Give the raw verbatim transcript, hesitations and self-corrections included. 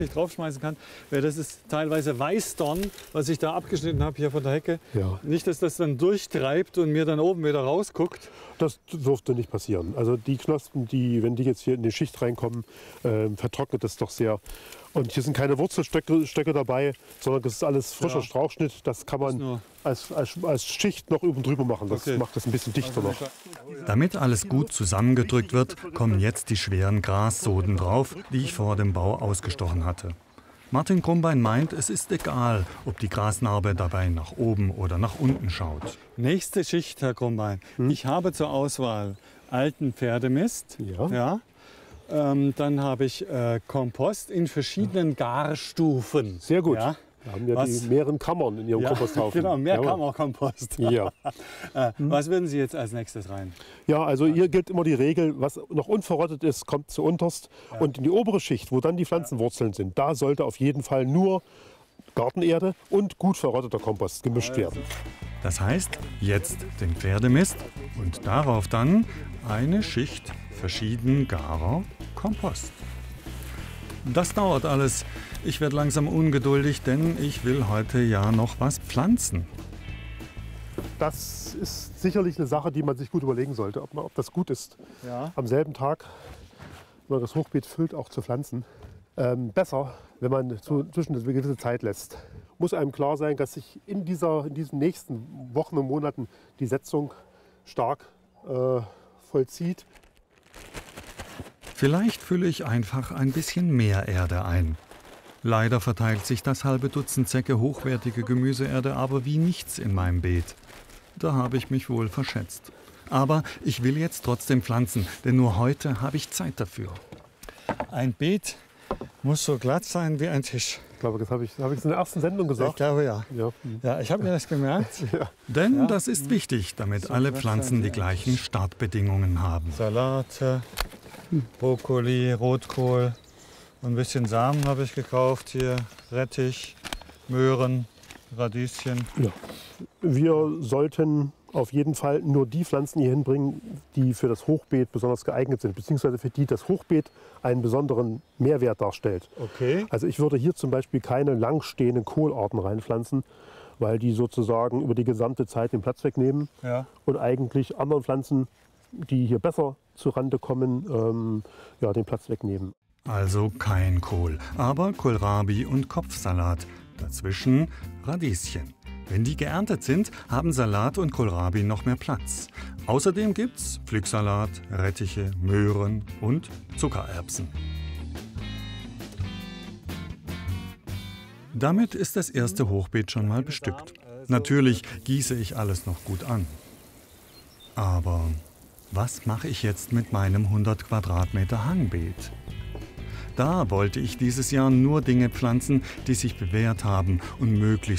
ich draufschmeißen kann, weil das ist teilweise Weißdorn, was ich da abgeschnitten habe hier von der Hecke. Ja. Nicht, dass das dann durchtreibt und mir dann oben wieder rausguckt. Das dürfte nicht passieren. Also die Knospen, die, wenn die jetzt hier in die Schicht reinkommen, äh, vertrocknet das doch sehr. Und hier sind keine Wurzelstöcke Stöcke dabei, sondern das ist alles frischer ja. Strauchschnitt. Das kann man als, als, als Schicht noch über und drüber machen. Das okay. macht das ein bisschen dichter noch. Damit alles gut zusammengedrückt wird, kommen jetzt die schweren Grassoden drauf, die ich vor dem Bau ausgestochen hatte. Martin Krumbein meint, es ist egal, ob die Grasnarbe dabei nach oben oder nach unten schaut. Nächste Schicht, Herr Krumbein. Hm? Ich habe zur Auswahl alten Pferdemist. Ja. Ja. Ähm, dann habe ich äh, Kompost in verschiedenen Garstufen. Sehr gut. Ja. Wir haben ja was, die mehreren Kammern in Ihrem ja, Komposthaufen. Genau, mehr ja. Kammerkompost. Ja. äh, was würden Sie jetzt als nächstes rein? Ja, also hier gilt immer die Regel, was noch unverrottet ist, kommt zu unterst. Ja. Und in die obere Schicht, wo dann die Pflanzenwurzeln sind, da sollte auf jeden Fall nur Gartenerde und gut verrotteter Kompost gemischt werden. Das heißt, jetzt den Pferdemist und darauf dann eine Schicht verschieden garer Kompost. Das dauert alles. Ich werde langsam ungeduldig, denn ich will heute ja noch was pflanzen. Das ist sicherlich eine Sache, die man sich gut überlegen sollte, ob, man, ob das gut ist, ja. am selben Tag, wenn man das Hochbeet füllt, auch zu pflanzen. Ähm, besser, wenn man zu, zwischen eine gewisse Zeit lässt. Muss einem klar sein, dass sich in, dieser, in diesen nächsten Wochen und Monaten die Setzung stark äh, vollzieht. Vielleicht fülle ich einfach ein bisschen mehr Erde ein. Leider verteilt sich das halbe Dutzend Säcke hochwertige Gemüseerde aber wie nichts in meinem Beet. Da habe ich mich wohl verschätzt. Aber ich will jetzt trotzdem pflanzen, denn nur heute habe ich Zeit dafür. Ein Beet muss so glatt sein wie ein Tisch. Ich glaube, das habe ich, das habe ich in der ersten Sendung gesagt. Ich glaube ja. Ja, ja ich habe mir das gemerkt. Ja. Denn ja. das ist wichtig, damit so alle Pflanzen die gleichen Startbedingungen haben. Salate, Brokkoli, Rotkohl und ein bisschen Samen habe ich gekauft. Hier Rettich, Möhren, Radieschen. Ja. Wir sollten auf jeden Fall nur die Pflanzen hier hinbringen, die für das Hochbeet besonders geeignet sind, beziehungsweise für die das Hochbeet einen besonderen Mehrwert darstellt. Okay. Also ich würde hier zum Beispiel keine langstehenden Kohlarten reinpflanzen, weil die sozusagen über die gesamte Zeit den Platz wegnehmen ja. und eigentlich anderen Pflanzen, die hier besser zurande kommen, ähm, ja, den Platz wegnehmen. Also kein Kohl, aber Kohlrabi und Kopfsalat. Dazwischen Radieschen. Wenn die geerntet sind, haben Salat und Kohlrabi noch mehr Platz. Außerdem gibt's Pflücksalat, Rettiche, Möhren und Zuckererbsen. Damit ist das erste Hochbeet schon mal bestückt. Natürlich gieße ich alles noch gut an. Aber was mache ich jetzt mit meinem hundert Quadratmeter Hangbeet? Da wollte ich dieses Jahr nur Dinge pflanzen, die sich bewährt haben und möglichst